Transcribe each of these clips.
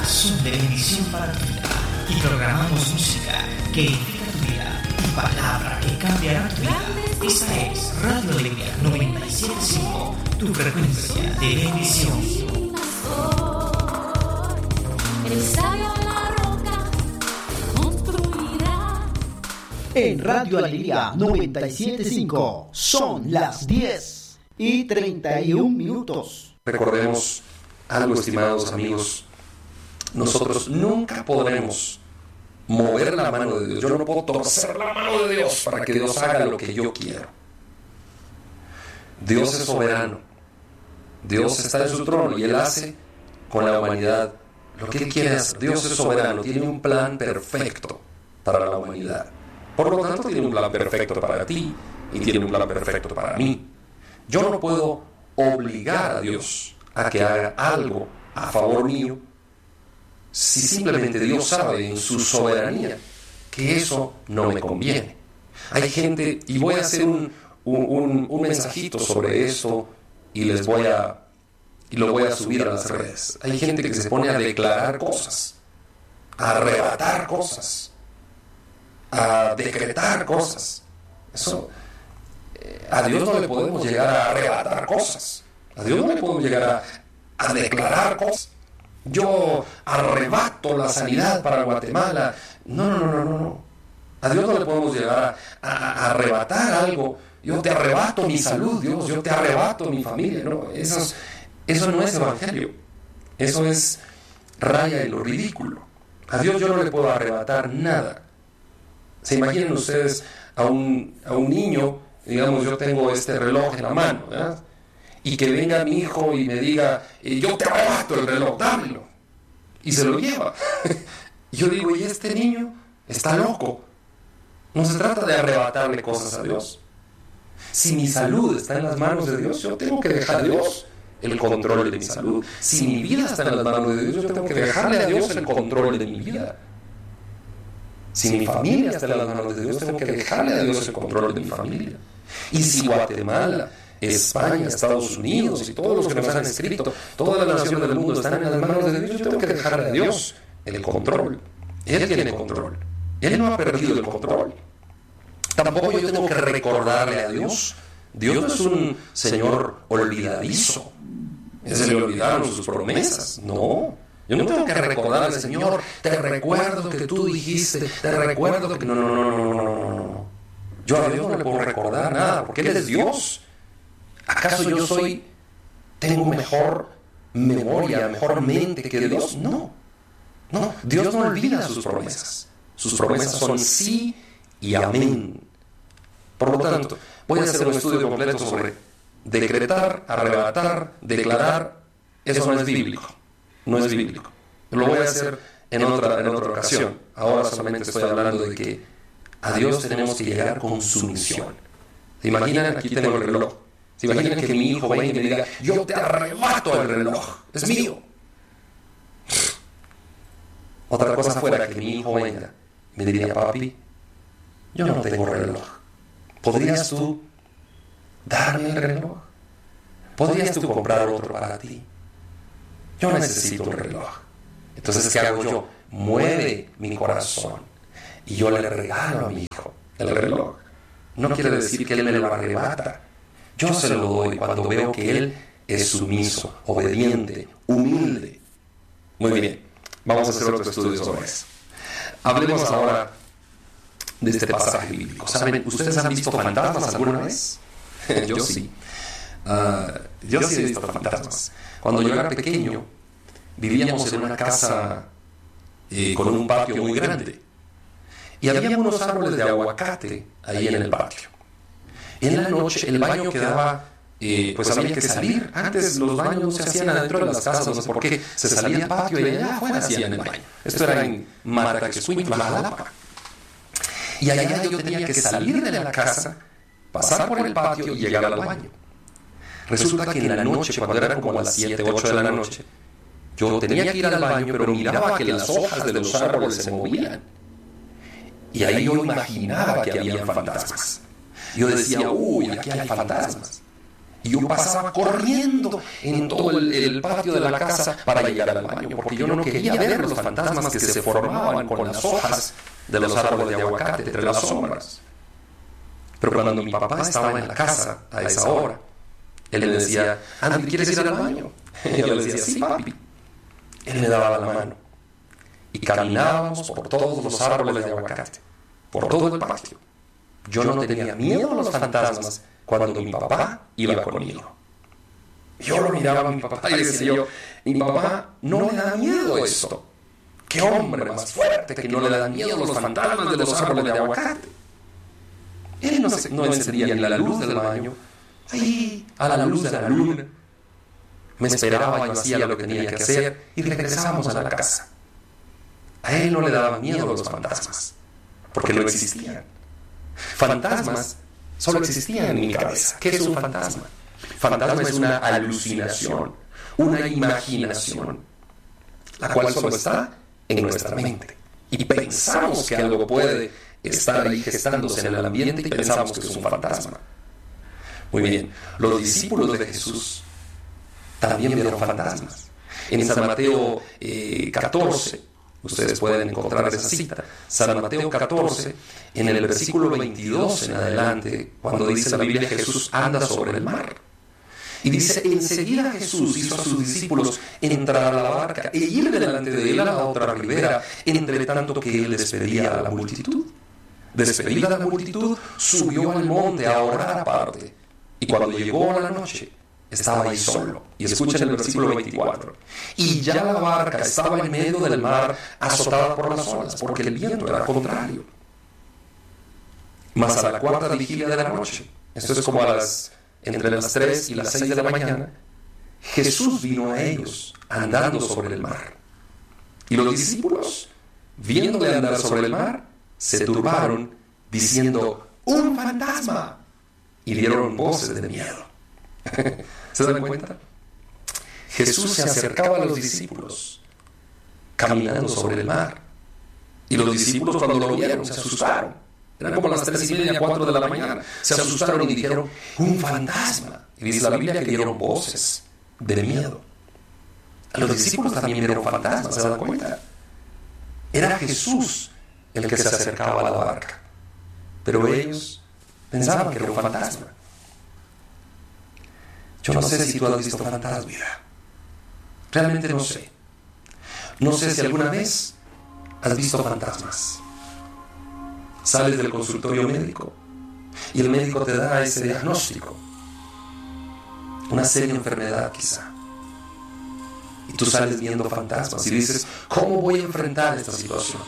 son de bendición para tu vida y programamos música que edifica tu vida y palabra que cambiará tu vida. Esta es Radio Alegría 97.5, tu frecuencia de bendición. El sabio de la roca construirá. En Radio Alegría 97.5 son las 10:31. Recordemos algo, estimados amigos, nosotros nunca podremos mover la mano de Dios. Yo no puedo torcer la mano de Dios para que Dios haga lo que yo quiero. Dios es soberano. Dios está en su trono y Él hace con la humanidad lo que Él quiere hacer. Dios es soberano, tiene un plan perfecto para la humanidad. Por lo tanto, tiene un plan perfecto para ti y tiene un plan perfecto para mí. Yo no puedo obligar a Dios a que haga algo a favor mío si simplemente Dios sabe en su soberanía que eso no me conviene. Hay gente, y voy a hacer un mensajito sobre esto y lo voy a subir a las redes. Hay gente que se pone a declarar cosas, a arrebatar cosas, a decretar cosas. Eso, a Dios no le podemos llegar a arrebatar cosas. A Dios no le podemos llegar a declarar cosas. Yo arrebato la sanidad para Guatemala. No. A Dios no le podemos llegar a arrebatar algo. Yo te arrebato mi salud, Dios. Yo te arrebato mi familia. No, eso no es evangelio. Eso es raya en lo ridículo. A Dios yo no le puedo arrebatar nada. ¿Se imaginan ustedes a un niño? Digamos, yo tengo este reloj en la mano, ¿verdad? Y que venga mi hijo y me diga, yo te arrebato el reloj, dámelo. Y se lo lleva. Yo digo, ¿y este niño está loco? No se trata de arrebatarle cosas a Dios. Si mi salud está en las manos de Dios, yo tengo que dejar a Dios el control de mi salud. Si mi vida está en las manos de Dios, yo tengo que dejarle a Dios el control de mi vida. Si mi familia está en las manos de Dios, tengo que dejarle a Dios el control de mi familia. Y si Guatemala, España, Estados Unidos y todos los que nos han escrito, todas las naciones del mundo están en las manos de Dios, yo tengo que dejarle a Dios el control. Él tiene control. Él no ha perdido el control. Tampoco yo tengo que recordarle a Dios. Dios no es un Señor olvidadizo. Se le olvidaron sus promesas. No. Yo no tengo que recordarle, Señor, te recuerdo que tú dijiste, te recuerdo que... No. Yo a Dios no le puedo recordar nada, porque Él es Dios. ¿Acaso yo tengo mejor memoria, mejor mente que Dios? No. Dios no olvida sus promesas. Sus promesas son sí y amén. Por lo tanto, voy a hacer un estudio completo sobre decretar, arrebatar, declarar. Eso no es bíblico. No es bíblico. Lo voy a hacer en otra ocasión. Ahora solamente estoy hablando de que a Dios tenemos que llegar con sumisión. ¿Se imaginan? Aquí tengo el reloj. ¿Se imaginan que mi hijo venga y me diga, yo te arrebato el reloj, es mío? Otra cosa fuera que mi hijo venga y me diría, papi, yo no tengo reloj. ¿Podrías tú darme el reloj? ¿Podrías tú comprar otro para ti? Yo necesito un reloj. Entonces, ¿qué hago yo? Mueve mi corazón y yo le regalo a mi hijo el reloj. No quiere decir que él me lo arrebata. Yo se lo doy cuando veo que él es sumiso, obediente, humilde. Muy bien, vamos a hacer otro estudio sobre eso. Hablemos ahora de este pasaje bíblico. ¿Saben? ¿Ustedes han visto fantasmas alguna vez? Yo sí. Yo sí he visto fantasmas. Cuando yo era pequeño, vivíamos en una casa con un patio muy grande. Y había unos árboles de aguacate ahí en el patio. En la noche el baño quedaba, pues había que salir. Antes los baños no se hacían adentro de las casas, no sé por qué. Se salía al patio y allá afuera hacían el baño. Esto era en Mataquescuintla, Jalapa. Y allá yo tenía que salir de la casa, pasar por el patio y llegar al baño. Resulta que en la noche, cuando eran como las 7, 8 de la noche, yo tenía que ir al baño, pero miraba que las hojas de los árboles se movían. Y ahí yo imaginaba que había fantasmas. Yo decía, uy, aquí hay fantasmas. Y yo pasaba corriendo en todo el patio de la casa para llegar al baño, porque yo no quería ver los fantasmas que se formaban con las hojas de los árboles de aguacate entre las sombras. Pero cuando mi papá estaba en la casa a esa hora, él me decía, Andy, ¿quieres ir al baño? Y yo le decía, sí, papi. Él me daba la mano. Y caminábamos por todos los árboles de aguacate, por todo el patio. Yo no tenía miedo a los fantasmas cuando mi papá iba conmigo. Yo lo miraba a mi papá y decía yo, mi papá no le da miedo eso. ¿Qué hombre más fuerte que no le da miedo a los fantasmas de los árboles de aguacate? Él no encendía ni la luz del baño. Ahí, a la luz de la luna. Me esperaba, yo hacía lo que tenía que hacer y regresábamos a la casa. A él no le daba miedo a los fantasmas, porque no existían. Fantasmas solo existían en mi cabeza. ¿Qué es un fantasma? Fantasma es una alucinación, una imaginación, la cual solo está en nuestra mente. Y pensamos que algo puede estar ahí gestándose en el ambiente y pensamos que es un fantasma. Muy bien, los discípulos de Jesús también vieron fantasmas. En San Mateo 14, ustedes pueden encontrar esa cita, San Mateo 14, en el versículo 22 en adelante, cuando dice la Biblia, Jesús anda sobre el mar. Y dice, enseguida Jesús hizo a sus discípulos entrar a la barca e ir delante de él a la otra ribera, entre tanto que él despedía a la multitud. Despedida la multitud, subió al monte a orar aparte. Y cuando llegó a la noche, estaba ahí solo. Y escuchen el versículo 24. Y ya la barca estaba en medio del mar, azotada por las olas, porque el viento era contrario. Mas a la cuarta vigilia de la noche, esto es como entre las 3 y las 6 de la mañana, Jesús vino a ellos andando sobre el mar. Y los discípulos, viéndole andar sobre el mar, se turbaron, diciendo, ¡un fantasma! Y dieron voces de miedo. ¿Se dan cuenta? Jesús se acercaba a los discípulos, caminando sobre el mar. Y los discípulos, cuando lo vieron, se asustaron. Eran como las 3:30, 4 de la mañana. Se asustaron y dijeron, ¡un fantasma! Y dice la Biblia que dieron voces de miedo. A los discípulos también vieron fantasmas, ¿se dan cuenta? Era Jesús el que se acercaba a la barca. Pero ellos pensaban que era un fantasma. Yo no sé si tú has visto fantasmas, mira. Realmente no sé. No sé si alguna vez has visto fantasmas. Sales del consultorio médico y el médico te da ese diagnóstico. Una seria enfermedad quizá. Y tú sales viendo fantasmas y dices, ¿cómo voy a enfrentar esta situación?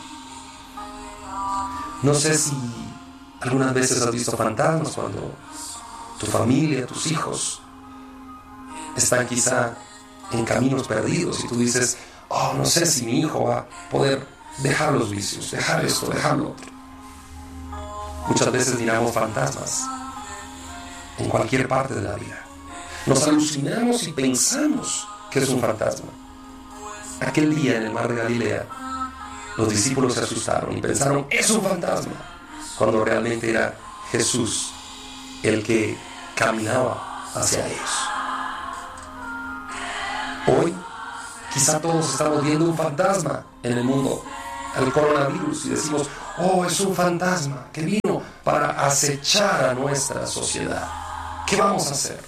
No sé si algunas veces has visto fantasmas cuando tu familia, tus hijos están quizá en caminos perdidos y tú dices, oh, no sé si mi hijo va a poder dejar los vicios, dejar esto, dejar lo otro. Muchas veces miramos fantasmas en cualquier parte de la vida. Nos alucinamos y pensamos que es un fantasma. Aquel día en el mar de Galilea, los discípulos se asustaron y pensaron, es un fantasma, cuando realmente era Jesús el que caminaba hacia ellos. Hoy, quizá todos estamos viendo un fantasma en el mundo, el coronavirus, y decimos, oh, es un fantasma que vino para acechar a nuestra sociedad. ¿Qué vamos a hacer?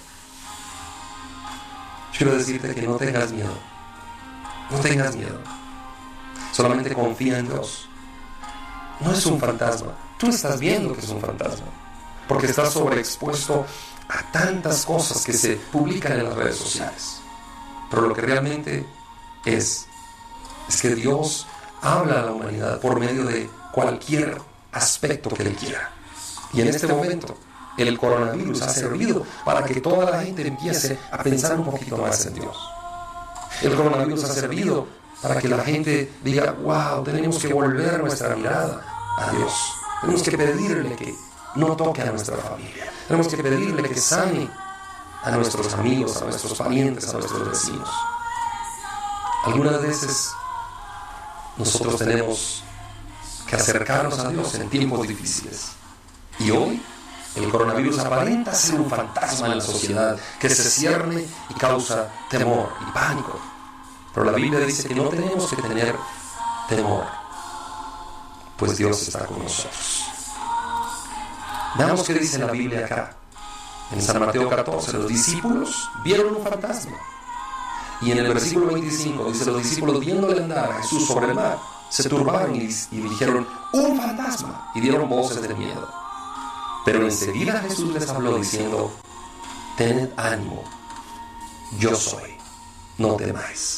Quiero decirte que no tengas miedo. No tengas miedo. Solamente confía en Dios. No es un fantasma. Tú estás viendo que es un fantasma, porque estás sobreexpuesto a tantas cosas que se publican en las redes sociales. Pero lo que realmente es que Dios habla a la humanidad por medio de cualquier aspecto que Él quiera. Y en este momento, el coronavirus ha servido para que toda la gente empiece a pensar un poquito más en Dios. El coronavirus ha servido para que la gente diga, wow, tenemos que volver nuestra mirada a Dios. Tenemos que pedirle que no toque a nuestra familia. Tenemos que pedirle que sane a nuestros amigos, a nuestros parientes, a nuestros vecinos. Algunas veces nosotros tenemos que acercarnos a Dios en tiempos difíciles. Y hoy el coronavirus aparenta ser un fantasma en la sociedad que se cierne y causa temor y pánico. Pero la Biblia dice que no tenemos que tener temor, pues Dios está con nosotros. Veamos qué dice la Biblia acá. En San Mateo 14, los discípulos vieron un fantasma. Y en el versículo 25 dice, los discípulos viéndole andar a Jesús sobre el mar, se turbaron y dijeron, ¡un fantasma! Y dieron voces de miedo. Pero enseguida Jesús les habló diciendo, tened ánimo, yo soy, no temáis.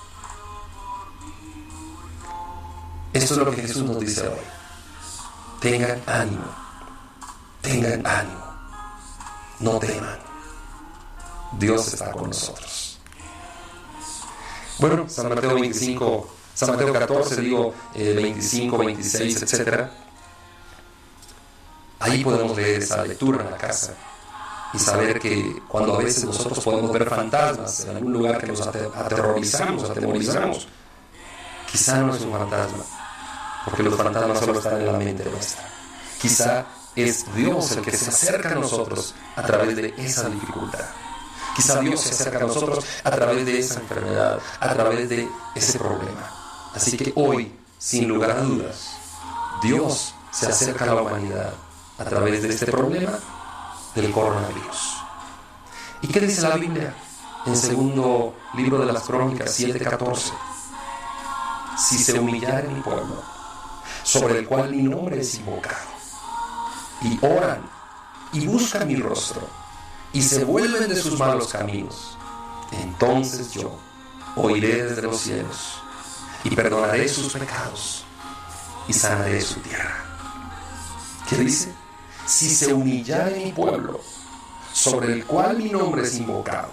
Esto es lo que Jesús nos dice hoy. Tengan ánimo, no teman. Dios está con nosotros. Bueno, San Mateo 25, San Mateo 14, 25, 26, etc. Ahí podemos leer esa lectura en la casa y saber que cuando a veces nosotros podemos ver fantasmas en algún lugar que nos atemorizamos, quizá no es un fantasma, porque los fantasmas solo están en la mente nuestra. Quizá es Dios el que se acerca a nosotros a través de esa dificultad. Quizá Dios se acerca a nosotros a través de esa enfermedad, a través de ese problema. Así que hoy, sin lugar a dudas, Dios se acerca a la humanidad a través de este problema del coronavirus. ¿Y qué dice la Biblia en segundo libro de las Crónicas 7:14? Si se humillare mi pueblo, sobre el cual mi nombre es invocado, y oran y buscan mi rostro, y se vuelven de sus malos caminos, entonces yo oiré desde los cielos, y perdonaré sus pecados, y sanaré su tierra. ¿Qué dice? Si se humillare mi pueblo, sobre el cual mi nombre es invocado,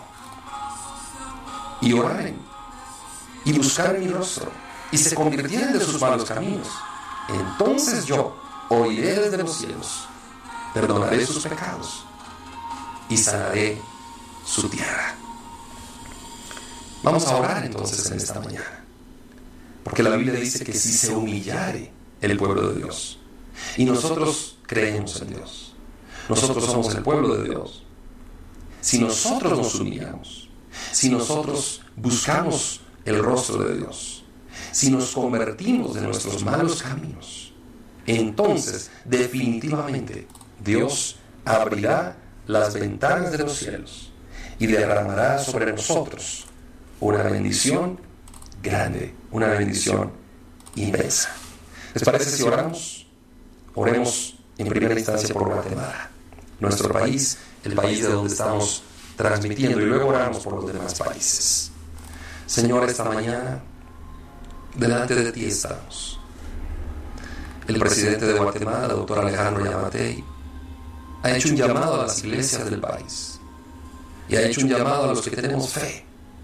y oraren, y buscaren mi rostro, y se convirtieren de sus malos caminos, entonces yo oiré desde los cielos, perdonaré sus pecados, y sanaré su tierra. Vamos a orar entonces en esta mañana, porque la Biblia dice que si se humillare el pueblo de Dios, y nosotros creemos en Dios, nosotros somos el pueblo de Dios, si nosotros nos humillamos, si nosotros buscamos el rostro de Dios, si nos convertimos de nuestros malos caminos, entonces definitivamente Dios abrirá las ventanas de los cielos y derramará sobre nosotros una bendición grande, una bendición inmensa. ¿Les parece si oramos? Oremos en primera instancia por Guatemala, nuestro país, el país de donde estamos transmitiendo, y luego oramos por los demás países. Señor, esta mañana delante de ti estamos. El presidente de Guatemala, el doctor Alejandro Yamatei, ha hecho un llamado a las iglesias del país y ha hecho un llamado a los que tenemos fe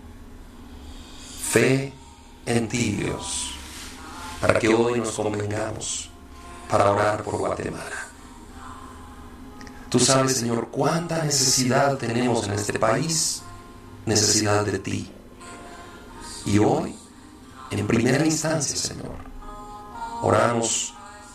en ti, Dios, para que hoy nos convengamos para orar por Guatemala. Tú sabes, Señor, cuánta necesidad tenemos en este país, necesidad de ti. Y hoy, en primera instancia, Señor, oramos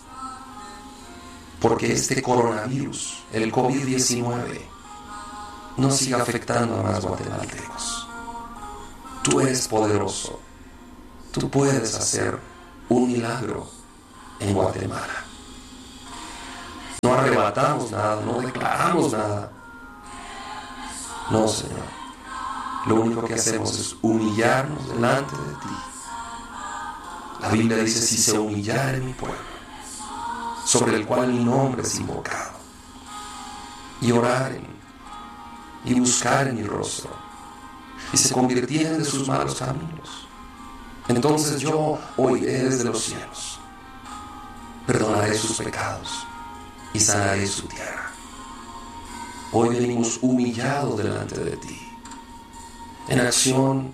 porque este coronavirus, el COVID-19, no siga afectando a más guatemaltecos. Tú eres poderoso. Tú puedes hacer un milagro en Guatemala. No arrebatamos nada, no declaramos nada. No, Señor. Lo único que hacemos es humillarnos delante de ti. La Biblia dice, si se humillare mi pueblo, sobre el cual mi nombre es invocado, y oraren, y buscaren mi rostro, y se convirtieren de sus malos caminos, entonces yo oiré desde los cielos, perdonaré sus pecados, y sanaré su tierra. Hoy venimos humillados delante de ti, en acción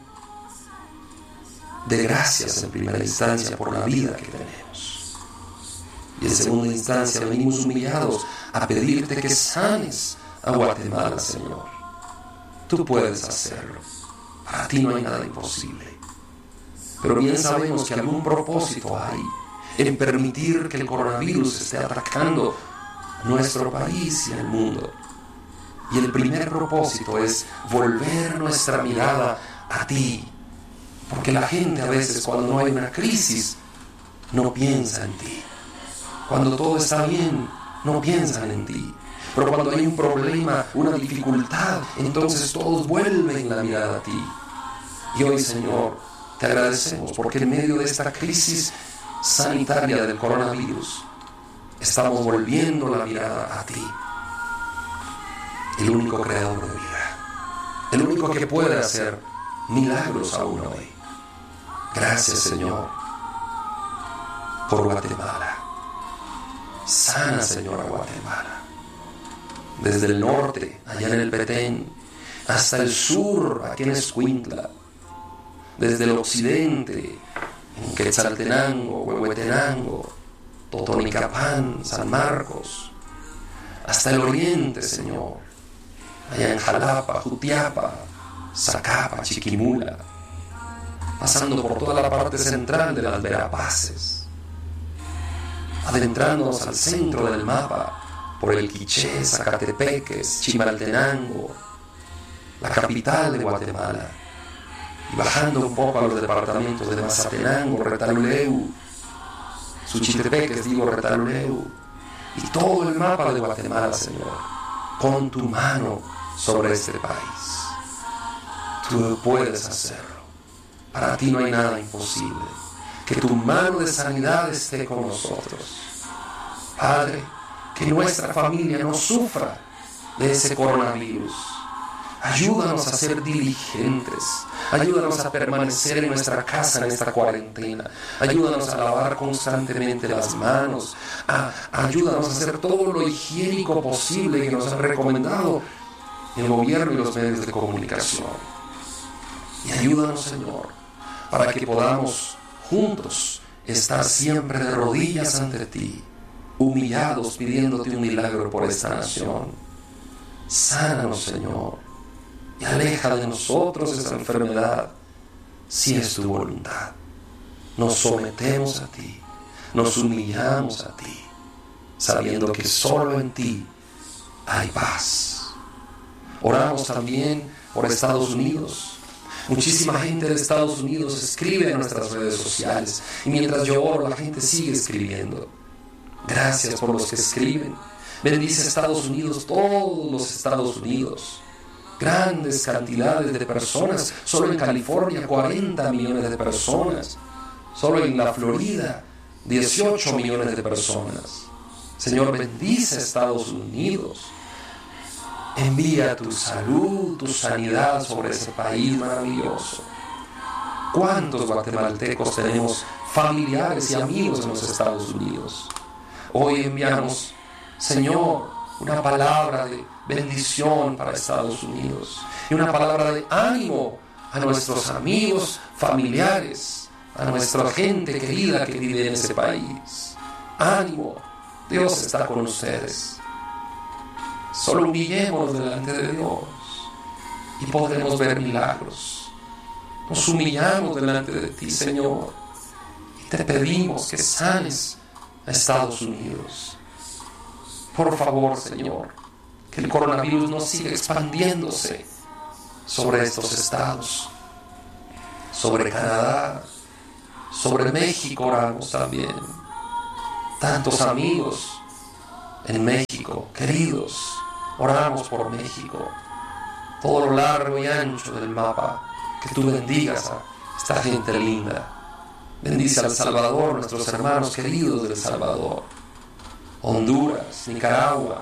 de gracias en primera instancia por la vida que tenemos, y en segunda instancia venimos humillados a pedirte que sanes a Guatemala, Señor. Tú puedes hacerlo, para ti no hay nada imposible, pero bien sabemos que algún propósito hay en permitir que el coronavirus esté atacando nuestro país y el mundo. Y el primer propósito es volver nuestra mirada a ti. Porque la gente a veces, cuando no hay una crisis, no piensa en ti. Cuando todo está bien, no piensan en ti. Pero cuando hay un problema, una dificultad, entonces todos vuelven la mirada a ti. Y hoy, Señor, te agradecemos porque en medio de esta crisis sanitaria del coronavirus, estamos volviendo la mirada a ti, el único creador de vida, el único que puede hacer milagros aún hoy. Gracias, Señor, por Guatemala. Sana, Señor, a Guatemala. Desde el norte, allá en el Petén, hasta el sur, aquí en Escuintla. Desde el occidente, en Quetzaltenango, Huehuetenango, Totonicapán, San Marcos. Hasta el oriente, Señor, allá en Jalapa, Jutiapa, Zacapa, Chiquimula. Pasando por toda la parte central de las Verapaces, adentrándonos al centro del mapa, por el Quiché, Zacatepeques, Chimaltenango, la capital de Guatemala, y bajando un poco a los departamentos de Mazatenango, Retaluleu, Suchitepeques, Retaluleu, y todo el mapa de Guatemala, Señor. Pon tu mano sobre este país. Tú puedes hacerlo. Para ti no hay nada imposible. Que tu mano de sanidad esté con nosotros. Padre, que nuestra familia no sufra de ese coronavirus. Ayúdanos a ser diligentes. Ayúdanos a permanecer en nuestra casa en esta cuarentena. Ayúdanos a lavar constantemente las manos. Ayúdanos a hacer todo lo higiénico posible que nos han recomendado el gobierno y los medios de comunicación. Y ayúdanos, Señor, para que podamos juntos estar siempre de rodillas ante ti, humillados, pidiéndote un milagro por esta nación. Sánanos, Señor, y aleja de nosotros esa enfermedad, si es tu voluntad. Nos sometemos a ti, nos humillamos a ti, sabiendo que solo en ti hay paz. Oramos también por Estados Unidos. Muchísima gente de Estados Unidos escribe en nuestras redes sociales, y mientras yo oro, la gente sigue escribiendo. Gracias por los que escriben. Bendice Estados Unidos, todos los Estados Unidos. Grandes cantidades de personas. Solo en California 40 millones de personas. Solo en la Florida 18 millones de personas. Señor, bendice Estados Unidos. Envía tu salud, tu sanidad sobre ese país maravilloso. ¿Cuántos guatemaltecos tenemos familiares y amigos en los Estados Unidos? Hoy enviamos, Señor, una palabra de bendición para Estados Unidos y una palabra de ánimo a nuestros amigos, familiares, a nuestra gente querida que vive en ese país. Ánimo, Dios está con ustedes. Solo humillémonos delante de Dios y podremos ver milagros. Nos humillamos delante de ti, Señor, y te pedimos que sanes a Estados Unidos. Por favor, Señor, que el coronavirus no siga expandiéndose sobre estos estados, sobre Canadá, sobre México. Oramos también. Tantos amigos en México, queridos. Oramos por México, todo lo largo y ancho del mapa. Que tú bendigas a esta gente linda. Bendice a El Salvador, nuestros hermanos queridos del Salvador. Honduras, Nicaragua,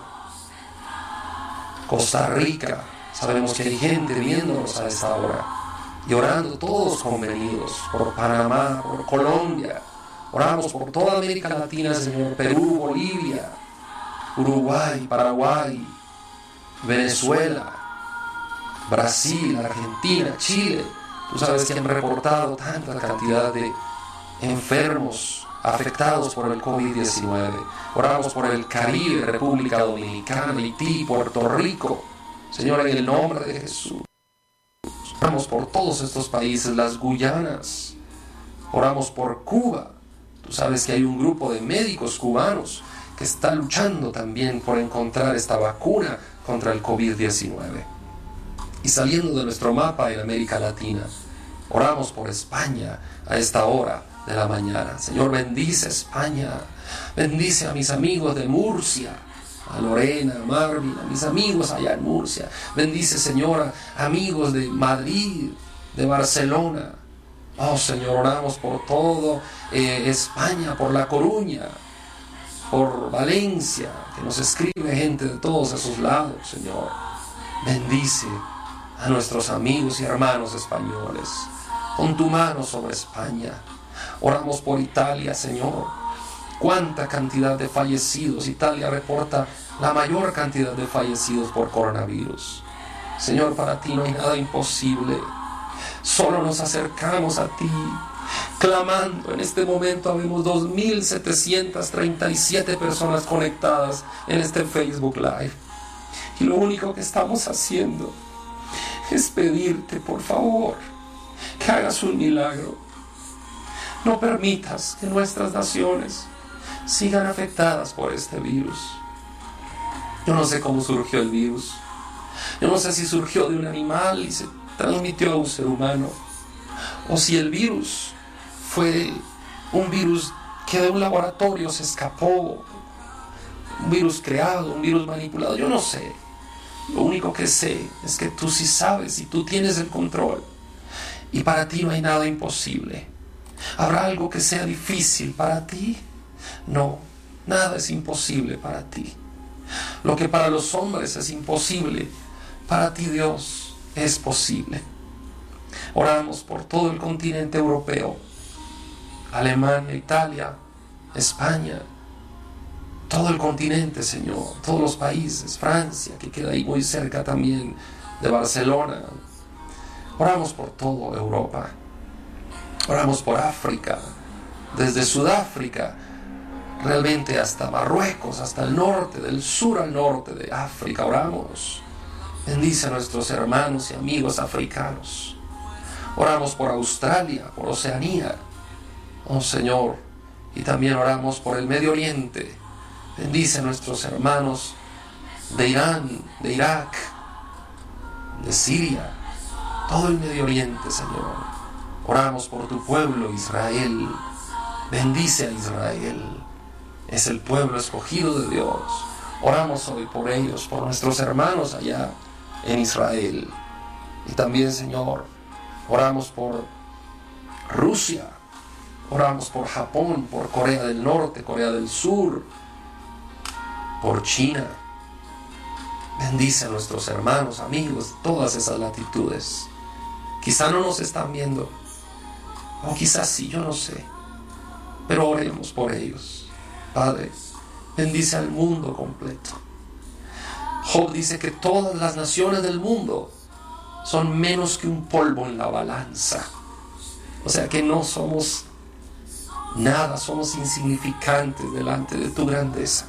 Costa Rica. Sabemos que hay gente viéndonos a esta hora y orando todos convenidos por Panamá, por Colombia. Oramos por toda América Latina, Señor. Perú, Bolivia, Uruguay, Paraguay, Venezuela, Brasil, Argentina, Chile. Tú sabes que han reportado tanta cantidad de enfermos afectados por el COVID-19. Oramos por el Caribe, República Dominicana, Haití, Puerto Rico. Señor, en el nombre de Jesús. Oramos por todos estos países, las Guyanas. Oramos por Cuba. Tú sabes que hay un grupo de médicos cubanos que está luchando también por encontrar esta vacuna contra el COVID-19. Y saliendo de nuestro mapa en América Latina, oramos por España a esta hora de la mañana. Señor, bendice España, bendice a mis amigos de Murcia, a Lorena, a Marvin, a mis amigos allá en Murcia. Bendice, Señor, a amigos de Madrid, de Barcelona. Oh, Señor, oramos por todo España, por La Coruña, por Valencia, que nos escribe gente de todos esos lados, Señor. Bendice a nuestros amigos y hermanos españoles. Pon tu mano sobre España. Oramos por Italia, Señor. Cuánta cantidad de fallecidos. Italia reporta la mayor cantidad de fallecidos por coronavirus. Señor, para ti no hay nada imposible. Solo nos acercamos a ti, clamando. En este momento habemos 2.737 personas conectadas en este Facebook Live. Y lo único que estamos haciendo es pedirte, por favor, que hagas un milagro. No permitas que nuestras naciones sigan afectadas por este virus. Yo no sé cómo surgió el virus. Yo no sé si surgió de un animal y se transmitió a un ser humano, o si el virus fue un virus que de un laboratorio se escapó, un virus creado, un virus manipulado. Yo no sé. Lo único que sé es que tú sí sabes y tú tienes el control, y para ti no hay nada imposible. ¿Habrá algo que sea difícil para ti? No, nada es imposible para ti. Lo que para los hombres es imposible, para ti, Dios, es posible. Oramos por todo el continente europeo, Alemania, Italia, España, todo el continente, Señor, todos los países, Francia, que queda ahí muy cerca también de Barcelona. Oramos por toda Europa. Oramos por África, desde Sudáfrica realmente hasta Marruecos, hasta el norte, del sur al norte de África. Oramos. Bendice a nuestros hermanos y amigos africanos. Oramos por Australia, por Oceanía, oh Señor, y también oramos por el Medio Oriente. Bendice a nuestros hermanos de Irán, de Irak, de Siria, todo el Medio Oriente, Señor. Oramos por tu pueblo, Israel. Bendice a Israel. Es el pueblo escogido de Dios. Oramos hoy por ellos, por nuestros hermanos allá en Israel. Y también, Señor, oramos por Rusia. Oramos por Japón, por Corea del Norte, Corea del Sur, por China. Bendice a nuestros hermanos, amigos, todas esas latitudes. Quizá no nos están viendo, o quizás sí, yo no sé, pero oremos por ellos. Padre, bendice al mundo completo. Job dice que todas las naciones del mundo son menos que un polvo en la balanza. O sea que no somos nada, somos insignificantes delante de tu grandeza.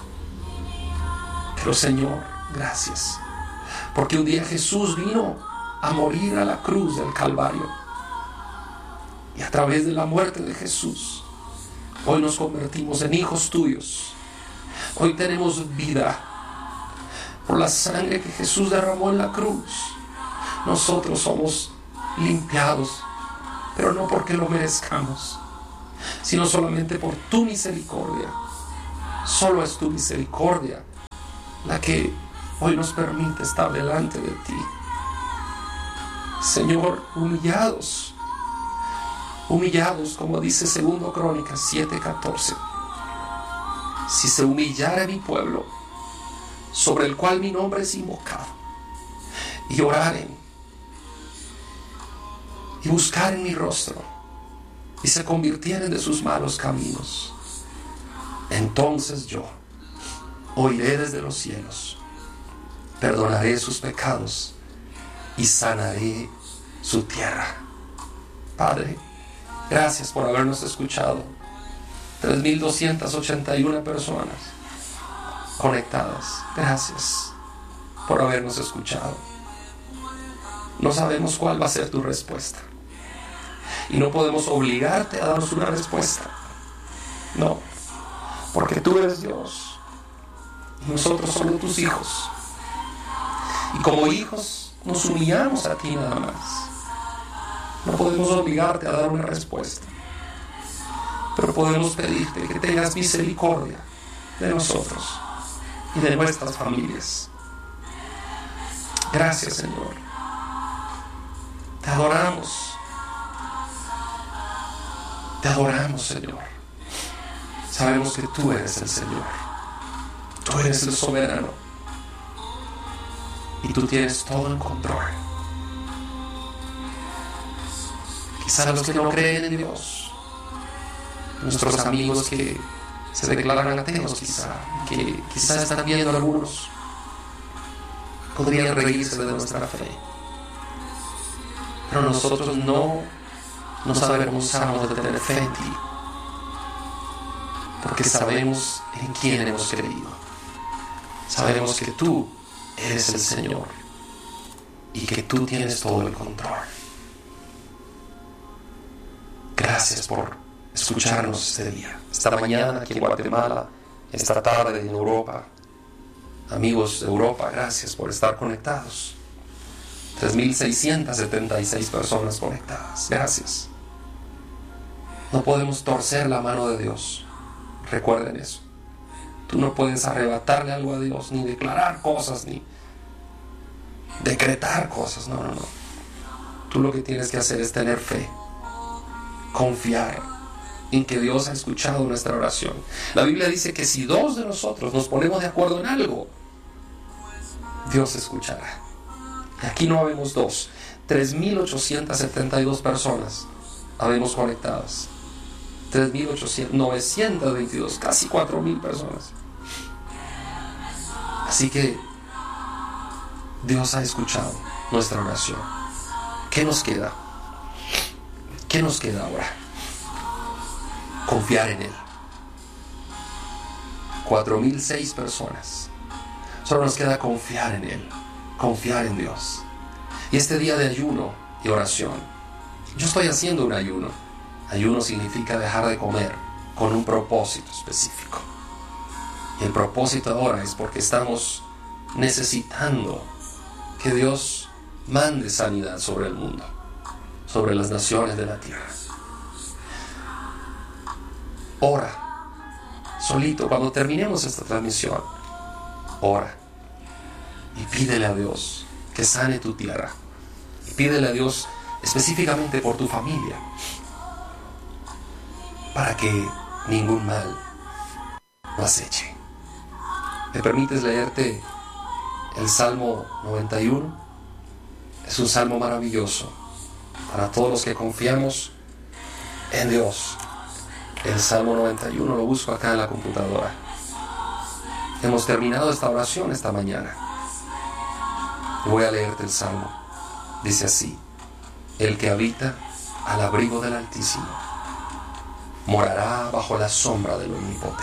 Pero Señor, gracias, porque un día Jesús vino a morir a la cruz del Calvario, y a través de la muerte de Jesús hoy nos convertimos en hijos tuyos. Hoy tenemos vida por la sangre que Jesús derramó en la cruz. Nosotros somos limpiados, pero no porque lo merezcamos, sino solamente por tu misericordia. Solo es tu misericordia la que hoy nos permite estar delante de ti. Señor, humillados, como dice 2 Crónicas 7:14. Si se humillare mi pueblo, sobre el cual mi nombre es invocado, y oraren, y buscaren mi rostro, y se convirtieren de sus malos caminos, entonces yo oiré desde los cielos, perdonaré sus pecados y sanaré su tierra. Padre, gracias por habernos escuchado. 3,281 personas conectadas. Gracias por habernos escuchado. No sabemos cuál va a ser tu respuesta, y no podemos obligarte a darnos una respuesta. No, porque tú eres Dios y nosotros somos tus hijos. Y como hijos nos humillamos a ti nada más. No podemos obligarte a dar una respuesta, pero podemos pedirte que tengas misericordia de nosotros y de nuestras familias. Gracias, Señor. Te adoramos. Te adoramos, Señor. Sabemos que tú eres el Señor. Tú eres el soberano. Y tú tienes todo el control. Quizá los que no creen en Dios, nuestros amigos que se declaran ateos, que quizá están viendo algunos, podrían reírse de nuestra fe. Pero nosotros no nos avergonzamos de tener fe en ti, porque sabemos en quién hemos creído. Sabemos que tú eres el Señor y que tú tienes todo el control. Gracias por escucharnos este día, esta mañana aquí en Guatemala, esta tarde en Europa. Amigos de Europa, gracias por estar conectados. 3,676 personas conectadas. Gracias. No podemos torcer la mano de Dios. Recuerden eso. Tú no puedes arrebatarle algo a Dios, ni declarar cosas, ni decretar cosas. No. Tú lo que tienes que hacer es tener fe. Confiar en que Dios ha escuchado nuestra oración. La Biblia dice que si dos de nosotros nos ponemos de acuerdo en algo, Dios escuchará. Y aquí no habemos dos. 3,872 personas habemos conectadas. 3,922, casi 4,000 personas. Así que Dios ha escuchado nuestra oración. ¿Qué nos queda? ¿Qué nos queda ahora? Confiar en Él. 4,006 personas. Solo nos queda confiar en Él, confiar en Dios. Y este día de ayuno y oración, yo estoy haciendo un ayuno. Ayuno significa dejar de comer con un propósito específico. Y el propósito ahora es porque estamos necesitando que Dios mande sanidad sobre el mundo, sobre las naciones de la tierra. Ora, solito, cuando terminemos esta transmisión, ora y pídele a Dios que sane tu tierra. Y pídele a Dios específicamente por tu familia, para que ningún mal lo aceche. ¿Me permites leerte el Salmo 91? Es un salmo maravilloso para todos los que confiamos en Dios. El Salmo 91 lo busco acá en la computadora. Hemos terminado esta oración esta mañana. Voy a leerte el Salmo. Dice así: el que habita al abrigo del Altísimo morará bajo la sombra del Omnipotente.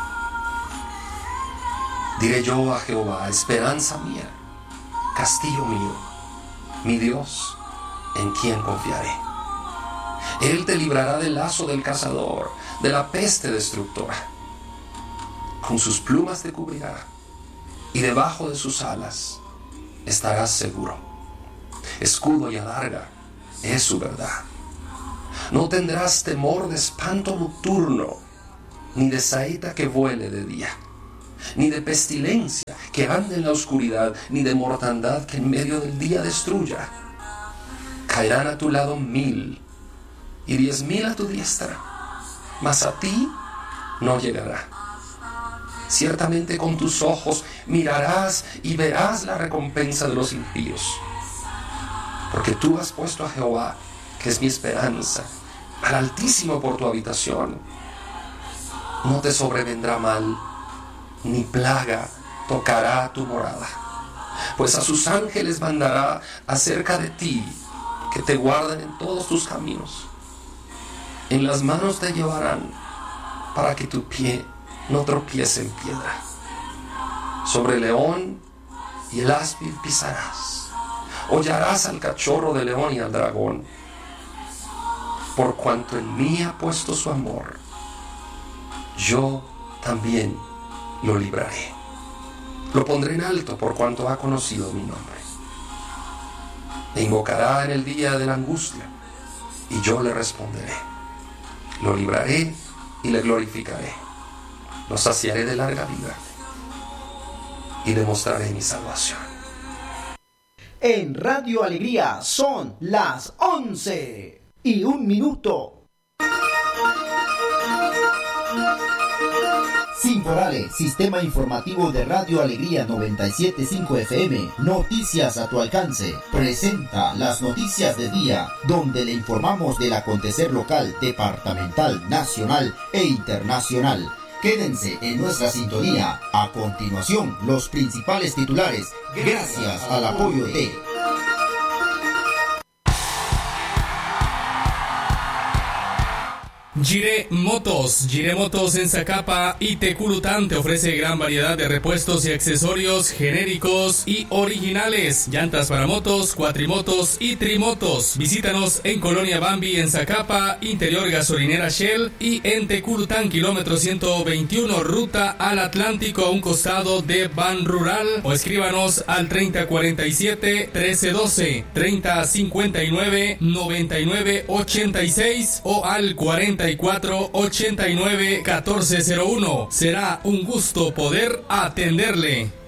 Diré yo a Jehová, esperanza mía, castillo mío, mi Dios, en quien confiaré. Él te librará del lazo del cazador, de la peste destructora. Con sus plumas te cubrirá, y debajo de sus alas estarás seguro. Escudo y adarga es su verdad. No tendrás temor de espanto nocturno, ni de saeta que vuele de día, ni de pestilencia que ande en la oscuridad, ni de mortandad que en medio del día destruya. Caerán a tu lado 1,000 y 10,000 a tu diestra, mas a ti no llegará. Ciertamente con tus ojos mirarás y verás la recompensa de los impíos. Porque tú has puesto a Jehová, que es mi esperanza, al Altísimo por tu habitación. No te sobrevendrá mal, ni plaga tocará tu morada. Pues a sus ángeles mandará acerca de ti, que te guarden en todos tus caminos. En las manos te llevarán, para que tu pie no tropiece en piedra. Sobre el león y el áspid pisarás. Hollarás al cachorro de león y al dragón. Por cuanto en mí ha puesto su amor, yo también lo libraré. Lo pondré en alto por cuanto ha conocido mi nombre. Me invocará en el día de la angustia, y yo le responderé. Lo libraré y le glorificaré. Lo saciaré de larga vida y le mostraré mi salvación. En Radio Alegría son las 11:01. Sinforale, Sistema Informativo de Radio Alegría 97.5 FM, noticias a tu alcance, presenta las noticias del día, donde le informamos del acontecer local, departamental, nacional e internacional. Quédense en nuestra sintonía. A continuación, los principales titulares, gracias al apoyo de... Gire Motos en Zacapa y Teculután te ofrece gran variedad de repuestos y accesorios genéricos y originales, llantas para motos, cuatrimotos y trimotos. Visítanos en Colonia Bambi en Zacapa, Interior Gasolinera Shell, y en Teculután, kilómetro 121, ruta al Atlántico, a un costado de Ban Rural, o escríbanos al 3047-1312, 3059-9986 o al 4489-1401. Será un gusto poder atenderle.